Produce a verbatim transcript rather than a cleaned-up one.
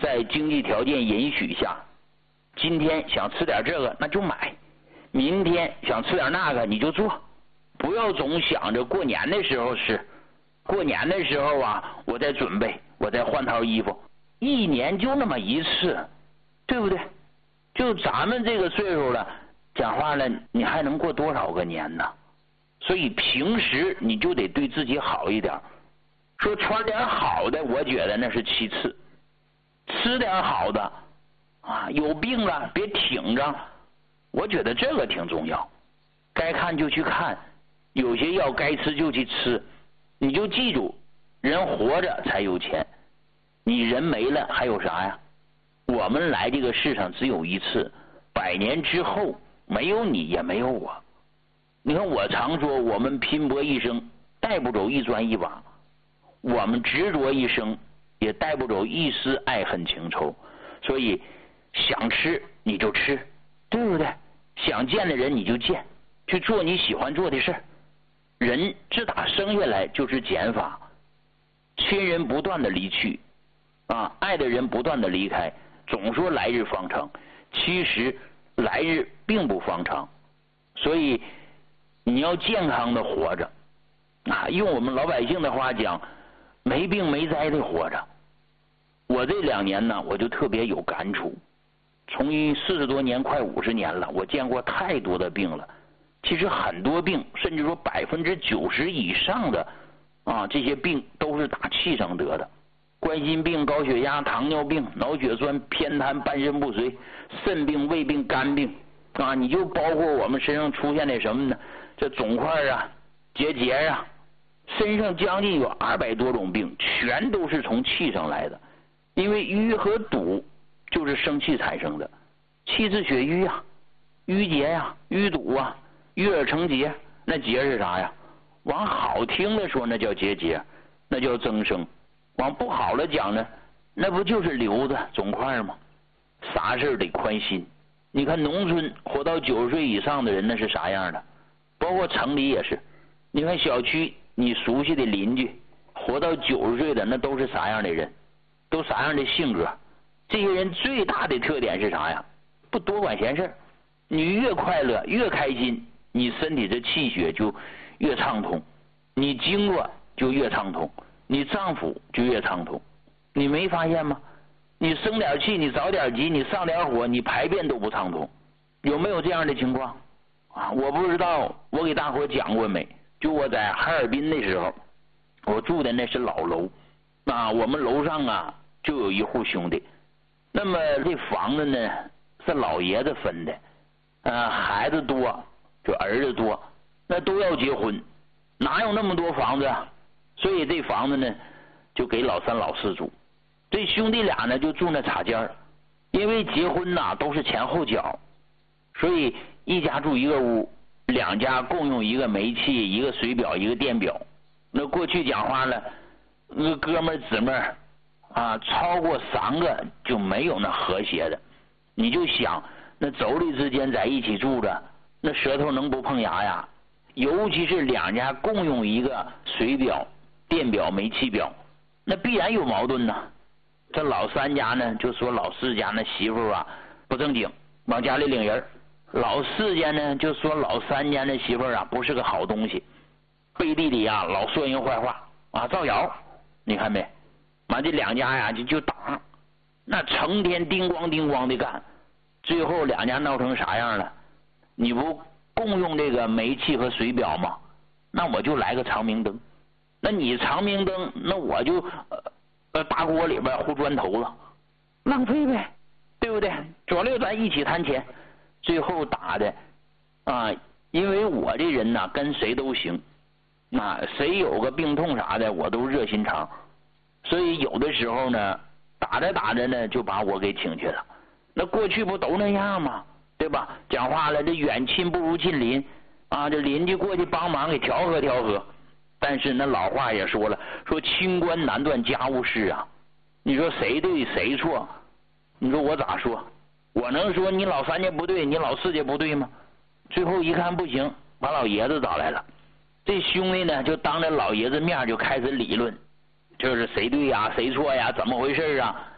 在经济条件允许下，今天想吃点这个那就买，明天想吃点那个你就做，不要总想着过年的时候吃，过年的时候啊我再准备，我再换套衣服，一年就那么一次，对不对？就咱们这个岁数了，讲话了你还能过多少个年呢？所以平时你就得对自己好一点，说穿点好的我觉得那是其次，吃点好的啊，有病了别挺着，我觉得这个挺重要。该看就去看，有些药该吃就去吃，你就记住，人活着才有钱，你人没了还有啥呀？我们来这个世上只有一次，百年之后没有你也没有我。你看我常说，我们拼搏一生带不走一砖一瓦，我们执着一生也带不走一丝爱恨情仇。所以想吃你就吃，对不对？想见的人你就见，去做你喜欢做的事。人自打生下来就是减法，亲人不断的离去啊，爱的人不断的离开，总说来日方长，其实来日并不方长。所以你要健康的活着啊，用我们老百姓的话讲，没病没灾的活着。我这两年呢我就特别有感触，从四十多年快五十年了，我见过太多的病了。其实很多病，甚至说百分之九十以上的啊，这些病都是打气上得的。冠心病、高血压、糖尿病、脑血栓、偏瘫、半身不遂、肾病、胃病、肝病啊，你就包括我们身上出现的什么呢？这肿块啊、结节啊，身上将近有二百多种病，全都是从气上来的。因为瘀和堵就是生气产生的，气滞血瘀啊、瘀结呀、啊、淤堵啊、淤而成结。那结是啥呀？往好听的说那叫结节，那叫增生；往不好的讲呢，那不就是瘤子、肿块吗？啥事得宽心。你看农村活到九十岁以上的人那是啥样的？包括城里也是。你看小区你熟悉的邻居活到九十岁的那都是啥样的人？都啥样的性格？这些人最大的特点是啥呀？不多管闲事。你越快乐越开心，你身体的气血就越畅通，你经络就越畅通，你脏腑就越畅通。你没发现吗？你生点气，你着点急，你上点火，你排便都不畅通。有没有这样的情况啊？我不知道我给大伙讲过没。就我在哈尔滨的时候，我住的那是老楼啊，我们楼上啊就有一户兄弟，那么这房子呢是老爷子分的，呃，孩子多，就儿子多，那都要结婚，哪有那么多房子啊？所以这房子呢就给老三老四住。这兄弟俩呢就住那插间儿，因为结婚呐都是前后脚，所以一家住一个屋，两家共用一个煤气、一个水表、一个电表。那过去讲话了，那哥们姊妹啊，超过三个就没有那和谐的。你就想那妯娌之间在一起住着，那舌头能不碰牙呀？尤其是两家共用一个水表、电表、煤气表，那必然有矛盾呢。这老三家呢就说老四家那媳妇啊不正经，往家里领人；老四家呢就说老三家那媳妇啊不是个好东西，背地里啊老说人坏话啊，造谣。你看没？完这两家呀就就打，那成天叮咣叮咣的干，最后两家闹成啥样了？你不共用这个煤气和水表吗？那我就来个长明灯，那你长明灯，那我就呃呃大锅里边糊砖头了，浪费呗，对不对？左右咱一起谈钱，最后打的啊，因为我这人呐跟谁都行啊，谁有个病痛啥的我都热心肠，所以有的时候呢打着打着呢就把我给请去了。那过去不都那样吗？对吧？讲话了，这远亲不如近邻啊，这邻居过去帮忙给调和调和。但是那老话也说了，说清官难断家务事啊。你说谁对谁错？你说我咋说？我能说你老三家不对，你老四家不对吗？最后一看不行，把老爷子找来了。这兄弟呢就当着老爷子面就开始理论，就是谁对呀谁错呀，怎么回事啊？